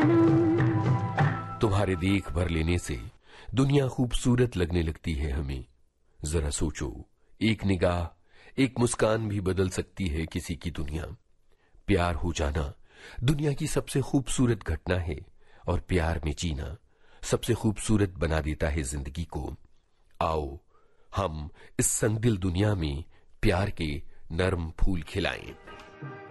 तुम्हारे देख भर लेने से दुनिया खूबसूरत लगने लगती है हमें। जरा सोचो, एक निगाह, एक मुस्कान भी बदल सकती है किसी की दुनिया। प्यार हो जाना दुनिया की सबसे खूबसूरत घटना है और प्यार में जीना सबसे खूबसूरत बना देता है जिंदगी को। आओ हम इस संगदिल दुनिया में प्यार के नर्म फूल खिलाएं।